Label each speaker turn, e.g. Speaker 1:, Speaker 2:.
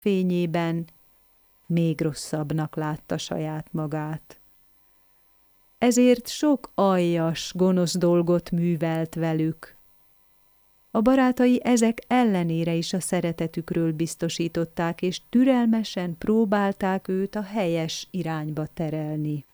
Speaker 1: fényében még rosszabbnak látta saját magát. Ezért sok aljas, gonosz dolgot művelt velük. A barátai ezek ellenére is a szeretetükről biztosították, és türelmesen próbálták őt a helyes irányba terelni.